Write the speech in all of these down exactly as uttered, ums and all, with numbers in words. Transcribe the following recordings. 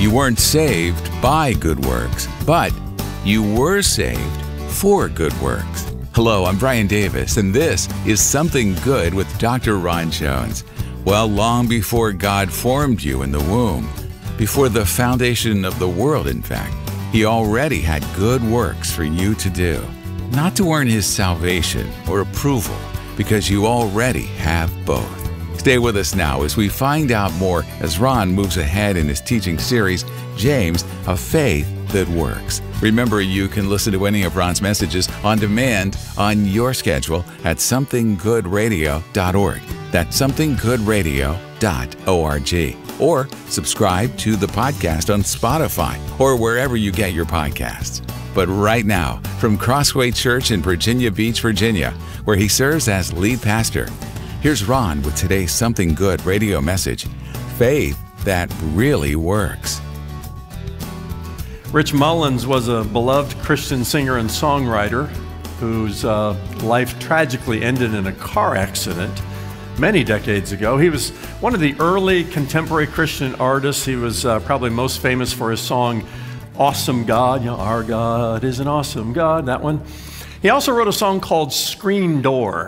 You weren't saved by good works, but you were saved for good works. Hello, I'm Brian Davis, and this is Something Good with Doctor Ron Jones. Well, long before God formed you in the womb, before the foundation of the world, in fact, He already had good works for you to do. Not to earn His salvation or approval, because you already have both. Stay with us now as we find out more as Ron moves ahead in his teaching series, James, A Faith That Works. Remember, you can listen to any of Ron's messages on demand on your schedule at something good radio dot org. That's something good radio dot org. Or subscribe to the podcast on Spotify or wherever you get your podcasts. But right now, from Crossway Church in Virginia Beach, Virginia, where he serves as lead pastor, here's Ron with today's Something Good radio message, Faith That Really Works. Rich Mullins was a beloved Christian singer and songwriter whose uh, life tragically ended in a car accident many decades ago. He was one of the early contemporary Christian artists. He was uh, probably most famous for his song, Awesome God. You know, Our God is an Awesome God, that one. He also wrote a song called Screen Door.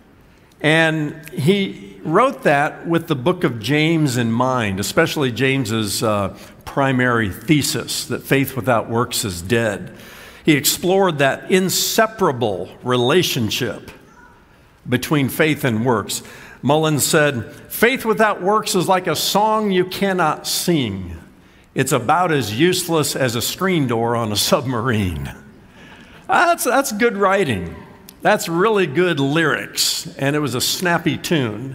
And he wrote that with the book of James in mind, especially James's uh, primary thesis, that faith without works is dead. He explored that inseparable relationship between faith and works. Mullins said, faith without works is like a song you cannot sing. It's about as useless as a screen door on a submarine. That's, that's good writing. That's really good lyrics, and it was a snappy tune.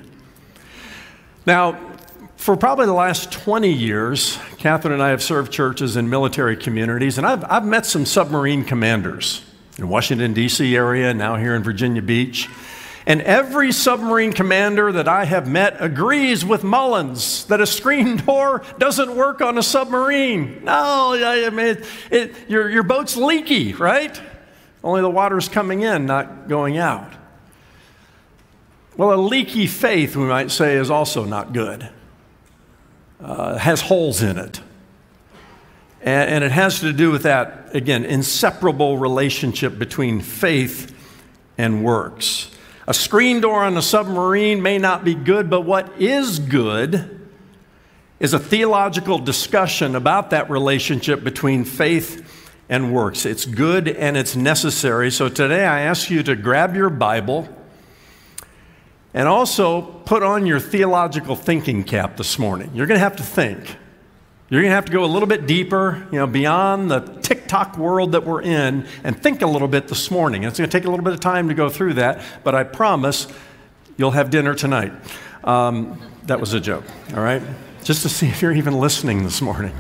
Now, for probably the last twenty years, Catherine and I have served churches in military communities, and I've, I've met some submarine commanders in Washington, D C area, now here in Virginia Beach. And every submarine commander that I have met agrees with Mullins that a screen door doesn't work on a submarine. No, I mean, it, it, your, your boat's leaky, right? Only the water's coming in, not going out. Well, a leaky faith, we might say, is also not good. Uh, it has holes in it. And, and it has to do with that, again, inseparable relationship between faith and works. A screen door on a submarine may not be good, but what is good is a theological discussion about that relationship between faith and works. It's good and it's necessary. So today I ask you to grab your Bible and also put on your theological thinking cap this morning. You're going to have to think. You're going to have to go a little bit deeper, you know, beyond the TikTok world that we're in, and think a little bit this morning. It's going to take a little bit of time to go through that, but I promise you'll have dinner tonight. Um, that was a joke, all right? Just to see if you're even listening this morning.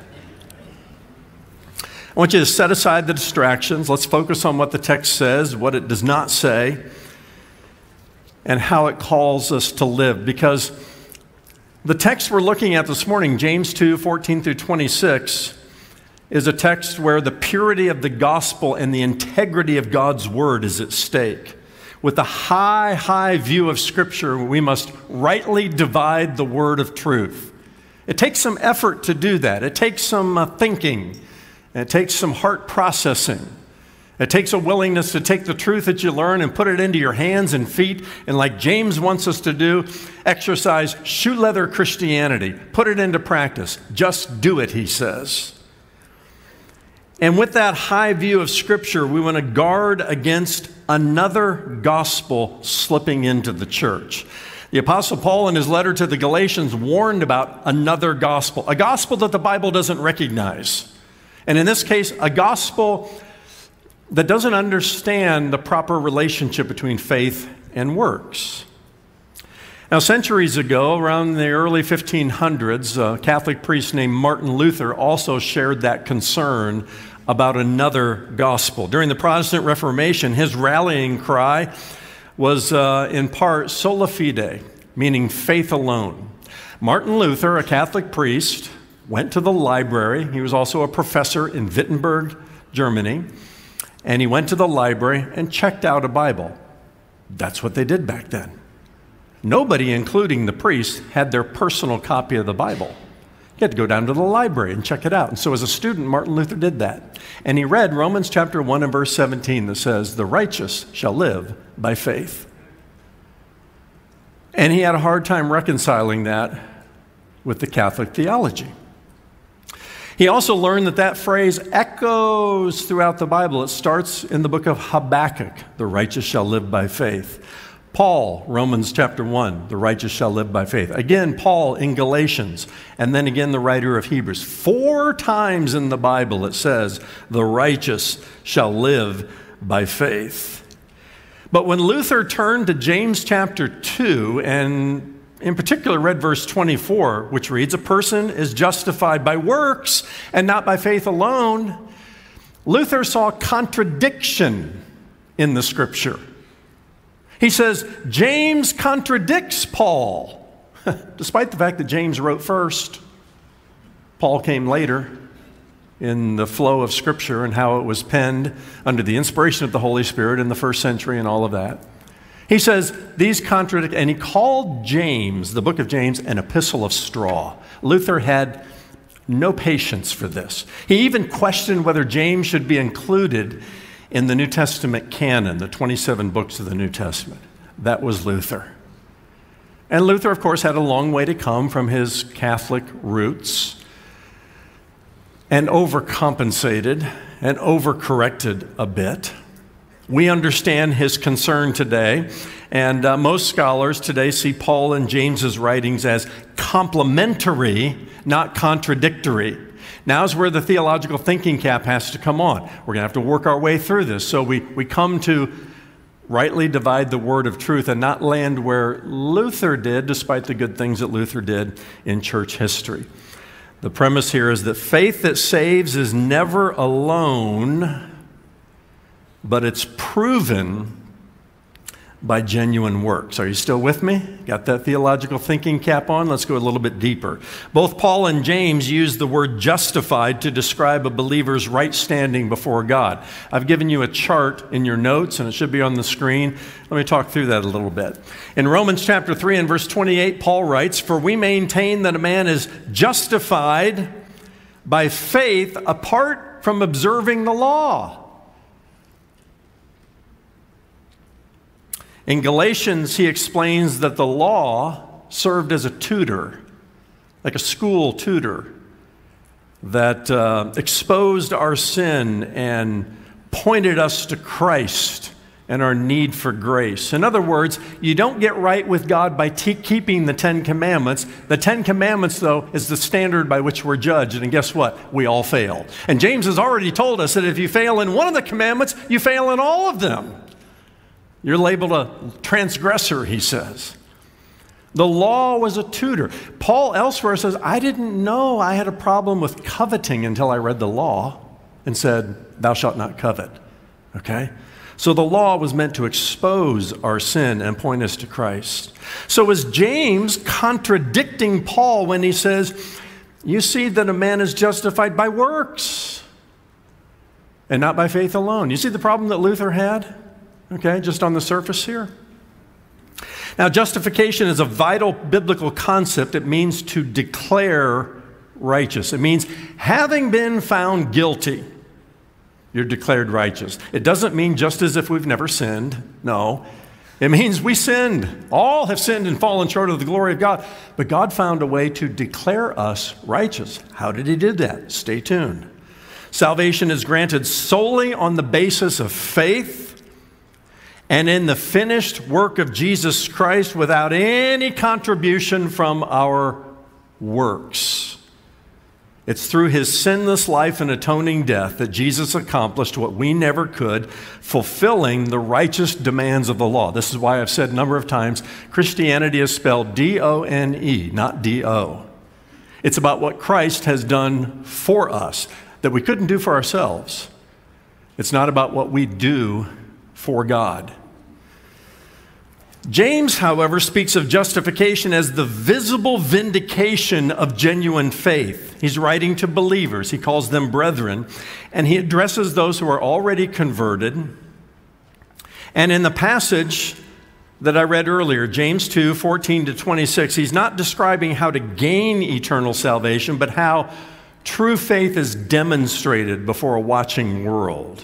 I want you to set aside the distractions. Let's focus on what the text says, what it does not say, and how it calls us to live. Because the text we're looking at this morning, James two, fourteen through twenty-six, is a text where the purity of the gospel and the integrity of God's word is at stake. With a high, high view of Scripture, we must rightly divide the word of truth. It takes some effort to do that. It takes some uh, thinking. And it takes some heart processing. It takes a willingness to take the truth that you learn and put it into your hands and feet, and like James wants us to do, exercise shoe leather Christianity. Put it into practice. Just do it, he says. And with that high view of Scripture, we want to guard against another gospel slipping into the church. The Apostle Paul in his letter to the Galatians warned about another gospel, a gospel that the Bible doesn't recognize. And in this case, a gospel that doesn't understand the proper relationship between faith and works. Now, centuries ago, around the early fifteen hundreds, a Catholic priest named Martin Luther also shared that concern about another gospel. During the Protestant Reformation, his rallying cry was uh, in part sola fide, meaning faith alone. Martin Luther, a Catholic priest, went to the library. He was also a professor in Wittenberg, Germany. And he went to the library and checked out a Bible. That's what they did back then. Nobody, including the priest, had their personal copy of the Bible. You had to go down to the library and check it out. And so as a student, Martin Luther did that. And he read Romans chapter one and verse seventeen that says, the righteous shall live by faith. And he had a hard time reconciling that with the Catholic theology. He also learned that that phrase echoes throughout the Bible. It starts in the book of Habakkuk, the righteous shall live by faith. Paul, Romans chapter one, the righteous shall live by faith. Again, Paul in Galatians, and then again the writer of Hebrews. Four times in the Bible it says, the righteous shall live by faith. But when Luther turned to James chapter two, and in particular read verse twenty-four, which reads, a person is justified by works and not by faith alone, Luther saw contradiction in the scripture. He says, James contradicts Paul, despite the fact that James wrote first. Paul came later in the flow of scripture and how it was penned under the inspiration of the Holy Spirit in the first century and all of that. He says, these contradict, and he called James, the book of James, an epistle of straw. Luther had no patience for this. He even questioned whether James should be included in the New Testament canon, the twenty-seven books of the New Testament. That was Luther. And Luther, of course, had a long way to come from his Catholic roots and overcompensated and overcorrected a bit. We understand his concern today, and uh, most scholars today see Paul and James's writings as complementary, not contradictory. Now's where the theological thinking cap has to come on. We're going to have to work our way through this. So we, we come to rightly divide the word of truth and not land where Luther did, despite the good things that Luther did in church history. The premise here is that faith that saves is never alone, but it's proven by genuine works. Are you still with me? Got that theological thinking cap on? Let's go a little bit deeper. Both Paul and James use the word justified to describe a believer's right standing before God. I've given you a chart in your notes, and it should be on the screen. Let me talk through that a little bit. In Romans chapter three and verse twenty-eight, Paul writes, "For we maintain that a man is justified by faith apart from observing the law." In Galatians, he explains that the law served as a tutor, like a school tutor, that uh, exposed our sin and pointed us to Christ and our need for grace. In other words, you don't get right with God by te- keeping the Ten Commandments. The Ten Commandments, though, is the standard by which we're judged. And guess what? We all fail. And James has already told us that if you fail in one of the commandments, you fail in all of them. You're labeled a transgressor, he says. The law was a tutor. Paul elsewhere says, I didn't know I had a problem with coveting until I read the law and said, thou shalt not covet. Okay? So the law was meant to expose our sin and point us to Christ. So is James contradicting Paul when he says, you see that a man is justified by works and not by faith alone? You see the problem that Luther had? Okay, just on the surface here. Now, justification is a vital biblical concept. It means to declare righteous. It means having been found guilty, you're declared righteous. It doesn't mean just as if we've never sinned. No. It means we sinned. All have sinned and fallen short of the glory of God. But God found a way to declare us righteous. How did he do that? Stay tuned. Salvation is granted solely on the basis of faith and in the finished work of Jesus Christ without any contribution from our works. It's through his sinless life and atoning death that Jesus accomplished what we never could, fulfilling the righteous demands of the law. This is why I've said a number of times, Christianity is spelled D O N E, not D O. It's about what Christ has done for us that we couldn't do for ourselves. It's not about what we do for God. James, however, speaks of justification as the visible vindication of genuine faith. He's writing to believers. He calls them brethren, and he addresses those who are already converted. And in the passage that I read earlier, James two, fourteen to twenty-six, he's not describing how to gain eternal salvation, but how true faith is demonstrated before a watching world.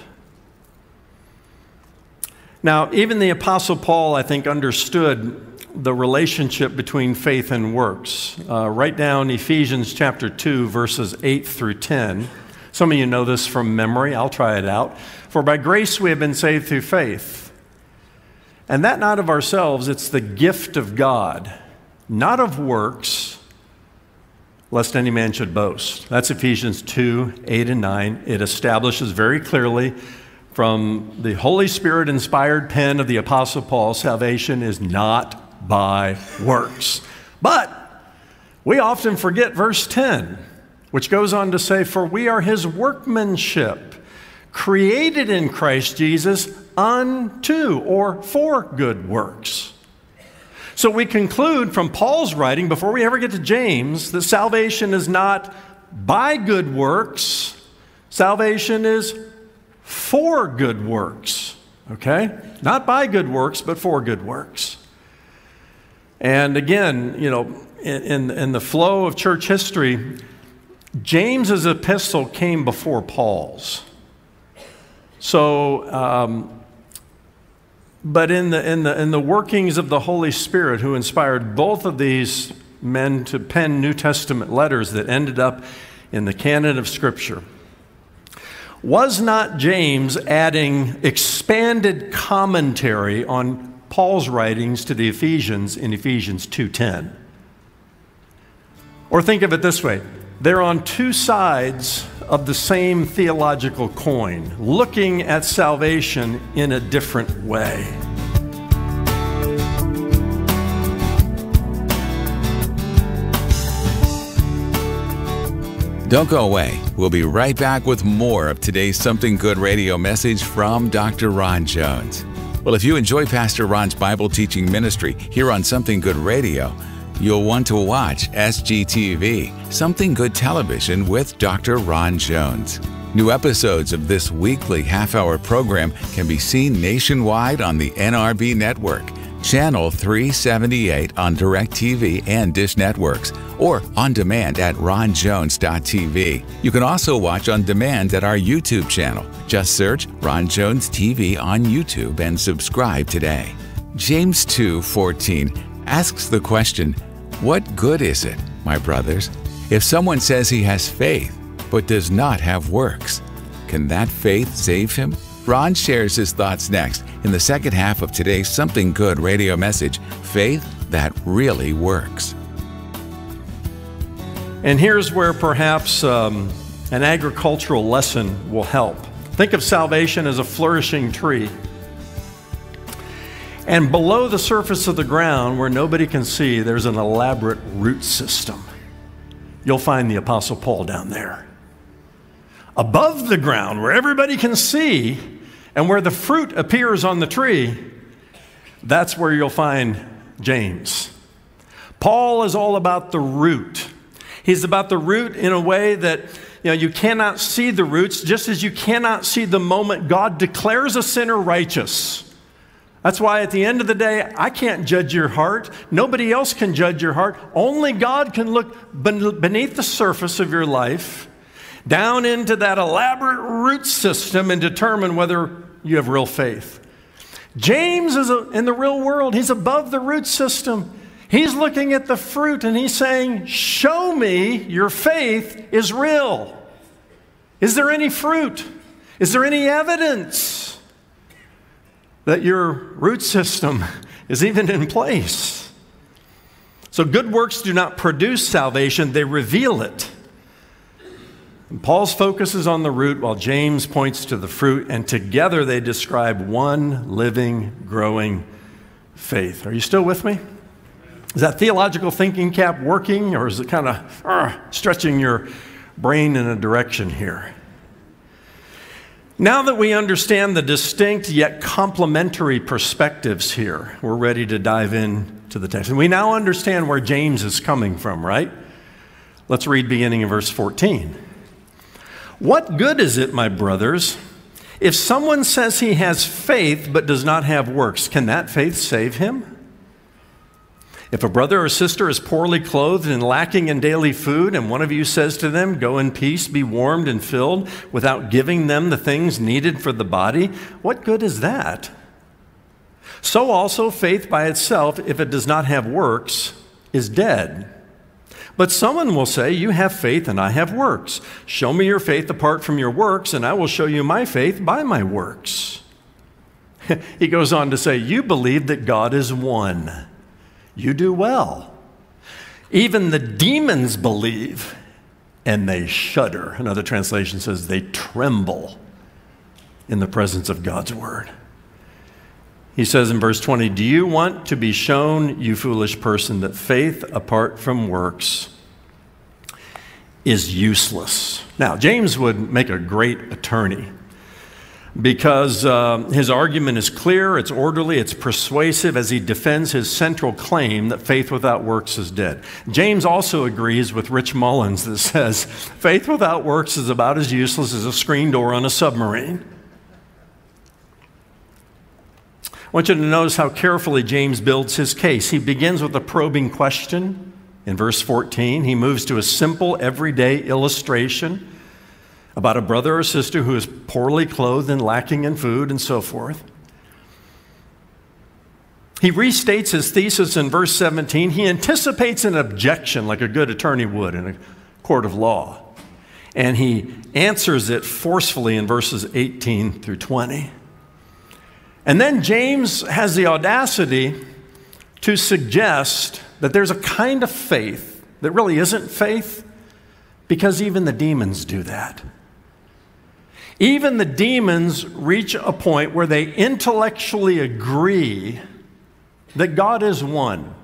Now, even the Apostle Paul, I think, understood the relationship between faith and works. Uh, write down Ephesians chapter two, verses eight through ten. Some of you know this from memory. I'll try it out. For by grace we have been saved through faith. And that not of ourselves, it's the gift of God, not of works, lest any man should boast. That's Ephesians two, eight and nine. It establishes very clearly from the Holy Spirit-inspired pen of the Apostle Paul, salvation is not by works. But we often forget verse ten, which goes on to say, for we are his workmanship, created in Christ Jesus unto or for good works. So we conclude from Paul's writing, before we ever get to James, that salvation is not by good works. Salvation is for good works, okay? Not by good works, but for good works. And again, you know, in, in the flow of church history, James's epistle came before Paul's. So, um, but in the, in, the, in the workings of the Holy Spirit, who inspired both of these men to pen New Testament letters that ended up in the canon of Scripture, was not James adding expanded commentary on Paul's writings to the Ephesians in Ephesians two ten? Or think of it this way. They're on two sides of the same theological coin, looking at salvation in a different way. Don't go away. We'll be right back with more of today's Something Good radio message from Doctor Ron Jones. Well, if you enjoy Pastor Ron's Bible teaching ministry here on Something Good Radio, you'll want to watch S G T V, Something Good Television with Doctor Ron Jones. New episodes of this weekly half-hour program can be seen nationwide on the N R B network, Channel three seventy-eight on DirecTV and Dish Networks, or on demand at ron jones dot t v. You can also watch on demand at our YouTube channel. Just search Ron Jones T V on YouTube and subscribe today. James two fourteen asks the question, what good is it, my brothers, if someone says he has faith but does not have works? Can that faith save him? Ron shares his thoughts next in the second half of today's Something Good radio message, Faith That Really Works. And here's where perhaps um, an agricultural lesson will help. Think of salvation as a flourishing tree. And below the surface of the ground, where nobody can see, there's an elaborate root system. You'll find the Apostle Paul down there. Above the ground, where everybody can see, and where the fruit appears on the tree, that's where you'll find James. Paul is all about the root. He's about the root in a way that, you know, you cannot see the roots, just as you cannot see the moment God declares a sinner righteous. That's why at the end of the day, I can't judge your heart. Nobody else can judge your heart. Only God can look beneath the surface of your life, down into that elaborate root system, and determine whether you have real faith. James is a, in the real world. He's above the root system. He's looking at the fruit and he's saying, show me your faith is real. Is there any fruit? Is there any evidence that your root system is even in place? So good works do not produce salvation, they reveal it. And Paul's focus is on the root while James points to the fruit, and together they describe one living, growing faith. Are you still with me? Is that theological thinking cap working, or is it kind of uh, stretching your brain in a direction here? Now that we understand the distinct yet complementary perspectives here, we're ready to dive into the text. And we now understand where James is coming from, right? Let's read beginning in verse fourteen. What good is it, my brothers, If someone says he has faith but does not have works, can that faith save him? If a brother or sister is poorly clothed and lacking in daily food, and one of you says to them, "Go in peace, be warmed and filled," without giving them the things needed for the body, what good is that? So also faith by itself, if it does not have works, is dead. But someone will say, "You have faith and I have works. Show me your faith apart from your works, and I will show you my faith by my works." He goes on to say, "You believe that God is one. You do well. Even the demons believe, and they shudder." Another translation says they tremble in the presence of God's word. He says in verse twenty, "Do you want to be shown, you foolish person, that faith apart from works is useless?" Now, James would make a great attorney because uh, his argument is clear, it's orderly, it's persuasive as he defends his central claim that faith without works is dead. James also agrees with Rich Mullins that says, faith without works is about as useless as a screen door on a submarine. I want you to notice how carefully James builds his case. He begins with a probing question in verse fourteen. He moves to a simple, everyday illustration about a brother or sister who is poorly clothed and lacking in food and so forth. He restates his thesis in verse seventeen. He anticipates an objection like a good attorney would in a court of law. And he answers it forcefully in verses eighteen through twenty. And then James has the audacity to suggest that there's a kind of faith that really isn't faith because even the demons do that. Even the demons reach a point where they intellectually agree that God is one.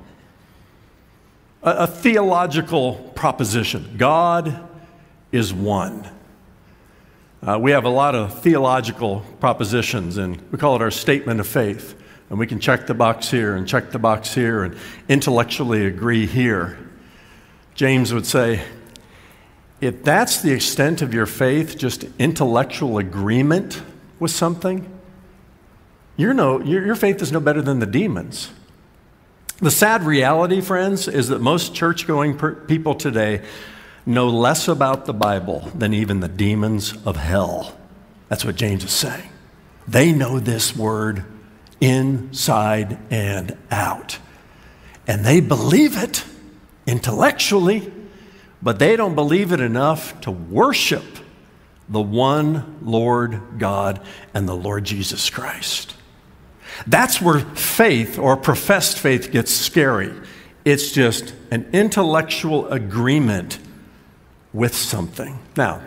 A, a theological proposition. God is one. Uh, we have a lot of theological propositions, and we call it our statement of faith. And we can check the box here and check the box here and intellectually agree here. James would say, if that's the extent of your faith, just intellectual agreement with something, you're no, your, your faith is no better than the demons. The sad reality, friends, is that most church-going per- people today know less about the Bible than even the demons of hell. That's what James is saying. They know this word inside and out. And they believe it intellectually, but they don't believe it enough to worship the one Lord God and the Lord Jesus Christ. That's where faith or professed faith gets scary. It's just an intellectual agreement with something. Now,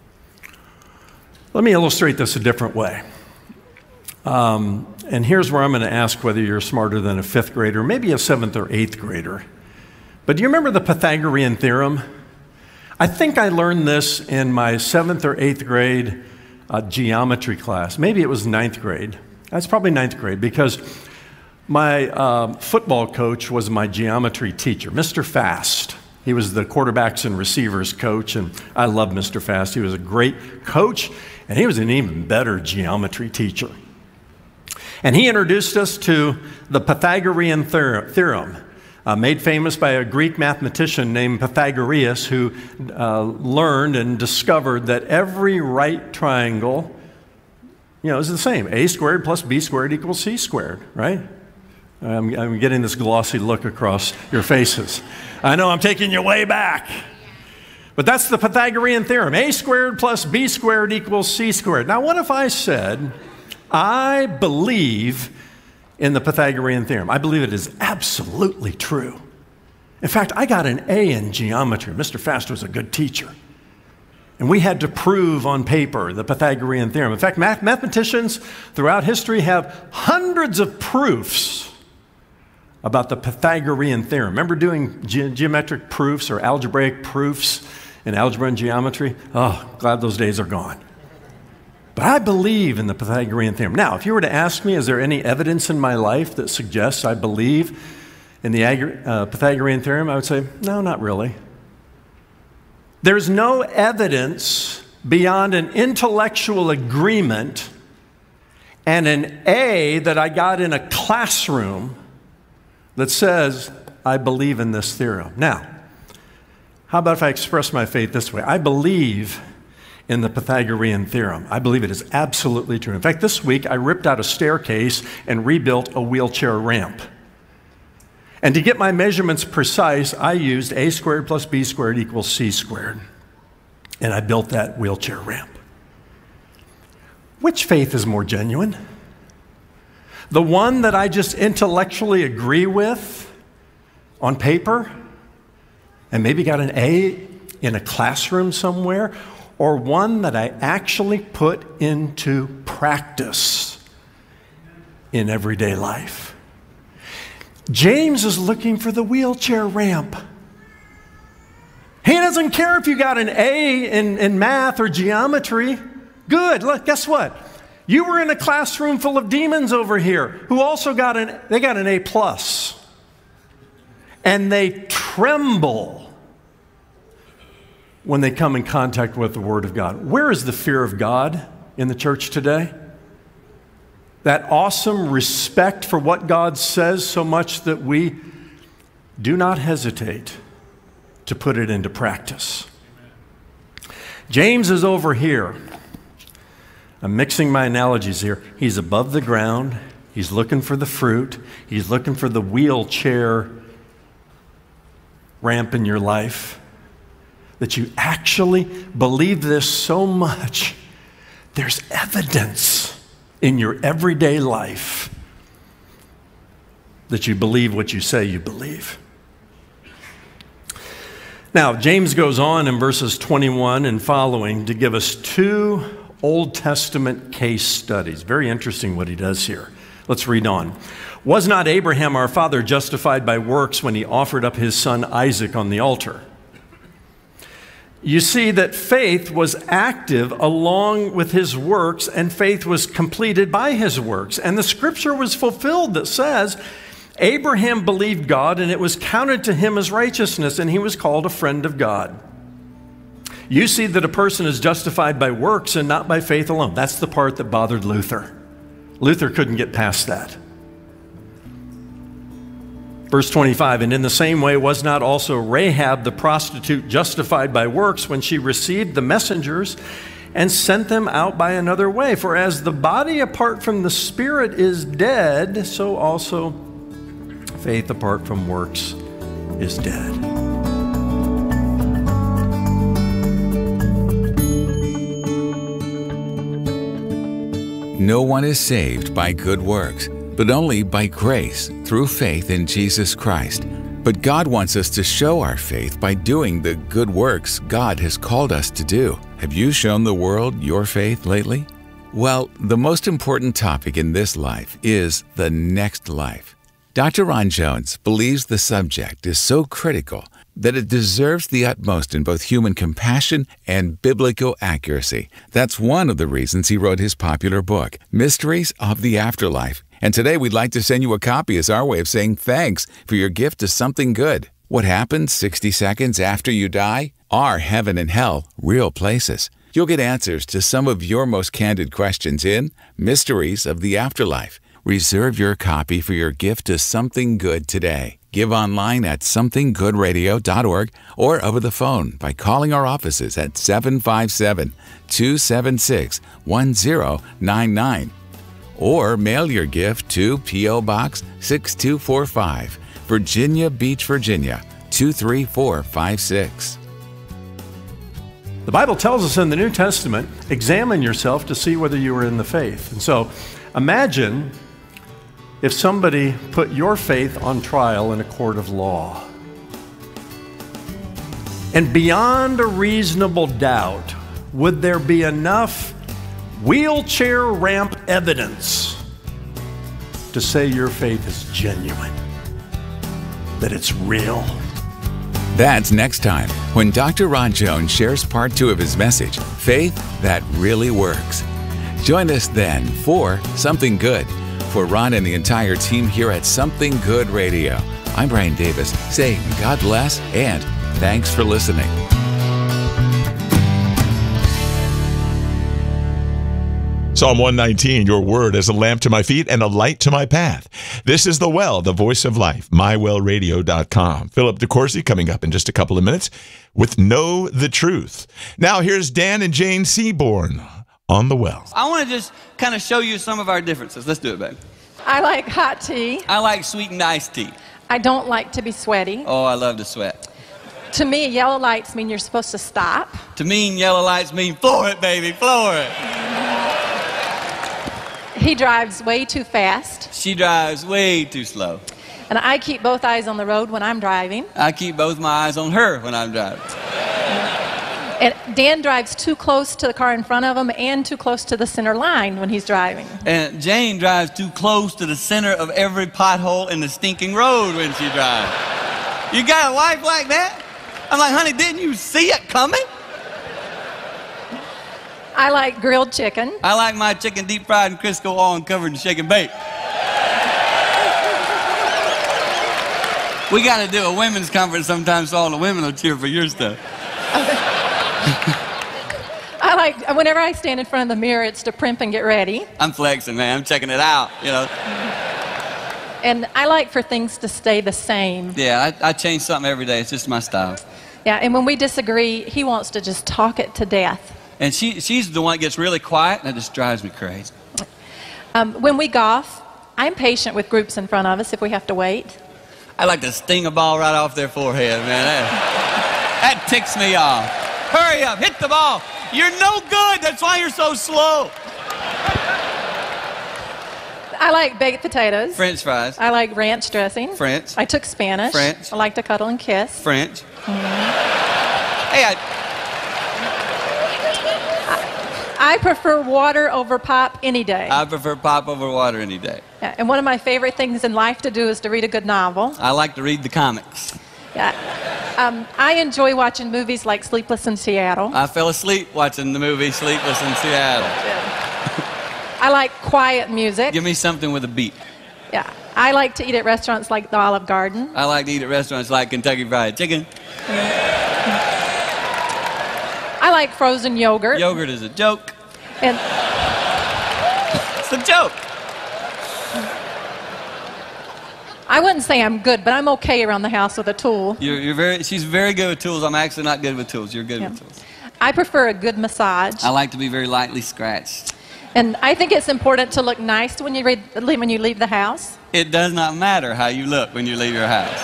let me illustrate this a different way. Um, and here's where I'm going to ask whether you're smarter than a fifth grader, maybe a seventh or eighth grader. But do you remember the Pythagorean theorem? I think I learned this in my seventh or eighth grade uh, geometry class. Maybe it was ninth grade. That's probably ninth grade because my uh, football coach was my geometry teacher, Mister Fast. He was the quarterbacks and receivers coach, and I love Mister Fast. He was a great coach, and he was an even better geometry teacher. And he introduced us to the Pythagorean theorem, uh, made famous by a Greek mathematician named Pythagoras, who uh, learned and discovered that every right triangle, you know, is the same. A squared plus B squared equals C squared, right? I'm, I'm getting this glossy look across your faces. I know I'm taking you way back. But that's the Pythagorean theorem. A squared plus B squared equals C squared. Now, what if I said, I believe in the Pythagorean theorem. I believe it is absolutely true. In fact, I got an A in geometry. Mister Fast was a good teacher. And we had to prove on paper the Pythagorean theorem. In fact, math- mathematicians throughout history have hundreds of proofs about the Pythagorean theorem. Remember doing ge- geometric proofs or algebraic proofs in algebra and geometry? Oh, glad those days are gone. But I believe in the Pythagorean theorem. Now, if you were to ask me, is there any evidence in my life that suggests I believe in the uh, Pythagorean theorem? I would say, no, not really. There's no evidence beyond an intellectual agreement and an A that I got in a classroom that says, I believe in this theorem. Now, how about if I express my faith this way? I believe in the Pythagorean theorem. I believe it is absolutely true. In fact, this week I ripped out a staircase and rebuilt a wheelchair ramp. And to get my measurements precise, I used a squared plus b squared equals c squared. And I built that wheelchair ramp. Which faith is more genuine? The one that I just intellectually agree with on paper and maybe got an A in a classroom somewhere, or one that I actually put into practice in everyday life? James is looking for the wheelchair ramp. He doesn't care if you got an A in, in math or geometry. Good. Look, guess what? You were in a classroom full of demons over here who also got an, they got an A plus. And they tremble when they come in contact with the Word of God. Where is the fear of God in the church today? That awesome respect for what God says so much that we do not hesitate to put it into practice. James is over here. I'm mixing my analogies here. He's above the ground. He's looking for the fruit. He's looking for the wheelchair ramp in your life. That you actually believe this so much, there's evidence in your everyday life that you believe what you say you believe. Now, James goes on in verses twenty-one and following to give us two Old Testament case studies. Very interesting what he does here. Let's read on. Was not Abraham our father justified by works when he offered up his son Isaac on the altar? You see that faith was active along with his works, and faith was completed by his works. And the scripture was fulfilled that says, Abraham believed God, and it was counted to him as righteousness, and he was called a friend of God. You see that a person is justified by works and not by faith alone. That's the part that bothered Luther. Luther couldn't get past that. Verse twenty-five, and in the same way was not also Rahab the prostitute justified by works when she received the messengers and sent them out by another way? For as the body apart from the spirit is dead, so also faith apart from works is dead. No one is saved by good works, but only by grace through faith in Jesus Christ. But God wants us to show our faith by doing the good works God has called us to do. Have you shown the world your faith lately? Well, the most important topic in this life is the next life. Doctor Ron Jones believes the subject is so critical that it deserves the utmost in both human compassion and biblical accuracy. That's one of the reasons he wrote his popular book, Mysteries of the Afterlife. And today we'd like to send you a copy as our way of saying thanks for your gift to something good. What happens sixty seconds after you die? Are heaven and hell real places? You'll get answers to some of your most candid questions in Mysteries of the Afterlife. Reserve your copy for your gift to something good today. Give online at something good radio dot org or over the phone by calling our offices at seven five seven, two seven six, one zero nine nine. Or mail your gift to P O Box six two four five, Virginia Beach, Virginia two three four five six. The Bible tells us in the New Testament, examine yourself to see whether you are in the faith. And so imagine if somebody put your faith on trial in a court of law. And beyond a reasonable doubt, would there be enough wheelchair ramp evidence to say your faith is genuine, that it's real? That's next time when Doctor Ron Jones shares part two of his message, Faith That Really Works. Join us then for Something Good. For Ron and the entire team here at Something Good Radio, I'm Brian Davis saying God bless and thanks for listening. Psalm one nineteen, your word is a lamp to my feet and a light to my path. This is The Well, the voice of life, my well radio dot com. Philip DeCourcy coming up in just a couple of minutes with Know the Truth. Now here's Dan and Jane Seaborn on The Well. I want to just kind of show you some of our differences. Let's do it, babe. I like hot tea. I like sweetened iced tea. I don't like to be sweaty. Oh, I love to sweat. To me, yellow lights mean you're supposed to stop. To me, yellow lights mean floor it, baby, floor it. He drives way too fast. She drives way too slow. And I keep both eyes on the road when I'm driving. I keep both my eyes on her when I'm driving. And Dan drives too close to the car in front of him and too close to the center line when he's driving. And Jane drives too close to the center of every pothole in the stinking road when she drives. You got a wife like that? I'm like, honey, didn't you see it coming? I like grilled chicken. I like my chicken deep fried in Crisco oil and covered in shake and bake. We got to do a women's conference sometime so all the women will cheer for your stuff. I like, whenever I stand in front of the mirror, it's to primp and get ready. I'm flexing, man. I'm checking it out, you know. And I like for things to stay the same. Yeah, I, I change something every day. It's just my style. Yeah, and when we disagree, he wants to just talk it to death. And she, she's the one that gets really quiet, and that just drives me crazy. Um, when we golf, I'm patient with groups in front of us if we have to wait. I like to sting a ball right off their forehead, man. That, that ticks me off. Hurry up, hit the ball. You're no good. That's why you're so slow. I like baked potatoes. French fries. I like ranch dressing. French. I took Spanish. French. I like to cuddle and kiss. French. Mm-hmm. Hey, I... I prefer water over pop any day. I prefer pop over water any day. Yeah, and one of my favorite things in life to do is to read a good novel. I like to read the comics. Yeah. Um, I enjoy watching movies like Sleepless in Seattle. I fell asleep watching the movie Sleepless in Seattle. Yeah. I like quiet music. Give me something with a beat. Yeah. I like to eat at restaurants like the Olive Garden. I like to eat at restaurants like Kentucky Fried Chicken. I like frozen yogurt. Yogurt is a joke. And it's a joke. I wouldn't say I'm good, but I'm okay around the house with a tool. You're, you're very, she's very good with tools. I'm actually not good with tools. You're good Yeah. with tools. I prefer a good massage. I like to be very lightly scratched. And I think it's important to look nice when you, read, when you leave the house. It does not matter how you look when you leave your house.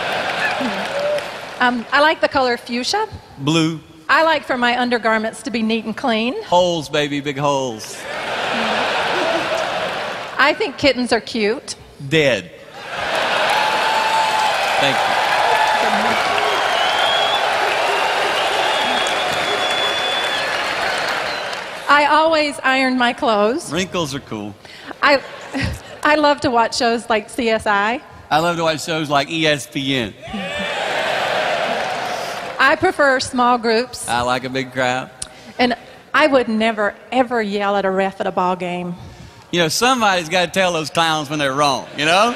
um, I like the color fuchsia. Blue. I like for my undergarments to be neat and clean. Holes, baby, big holes. I think kittens are cute. Dead. Thank you. I always iron my clothes. Wrinkles are cool. I, I love to watch shows like C S I. I love to watch shows like E S P N. I prefer small groups. I like a big crowd. And I would never, ever yell at a ref at a ball game. You know, somebody's got to tell those clowns when they're wrong, you know?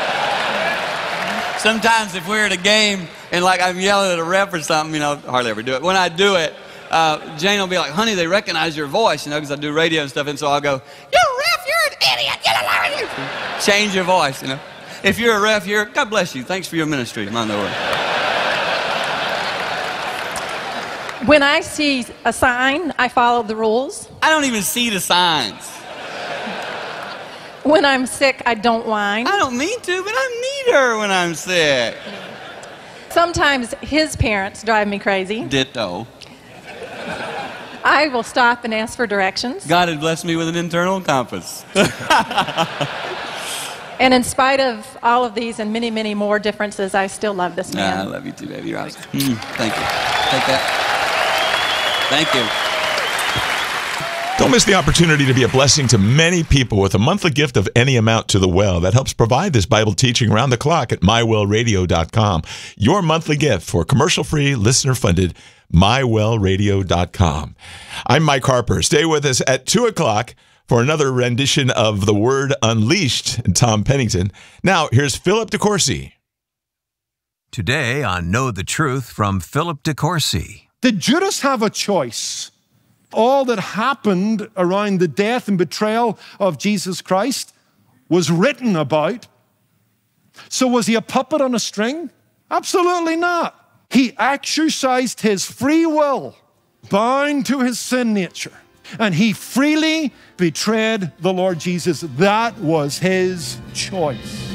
Sometimes if we're at a game and like I'm yelling at a ref or something, you know, hardly ever do it. When I do it, uh, Jane will be like, honey, they recognize your voice, you know, because I do radio and stuff. And so I'll go, you ref, you're an idiot. You change your voice, you know. If you're a ref, you're, God bless you. Thanks for your ministry. Mind the word. When I see a sign, I follow the rules. I don't even see the signs. When I'm sick, I don't whine. I don't mean to, but I need her when I'm sick. Sometimes his parents drive me crazy. Ditto. I will stop and ask for directions. God had blessed me with an internal compass. And in spite of all of these and many, many more differences, I still love this man. Nah, I love you too, baby. You're awesome. Mm, thank you. Take that. Thank you. Don't miss the opportunity to be a blessing to many people with a monthly gift of any amount to The Well that helps provide this Bible teaching around the clock at my well radio dot com. Your monthly gift for commercial-free, listener-funded my well radio dot com. I'm Mike Harper. Stay with us at two o'clock for another rendition of The Word Unleashed and Tom Pennington. Now, here's Philip DeCourcy. Today on Know the Truth from Philip DeCourcy. Did Judas have a choice? All that happened around the death and betrayal of Jesus Christ was written about. So was he a puppet on a string? Absolutely not. He exercised his free will, bound to his sin nature, and he freely betrayed the Lord Jesus. That was his choice.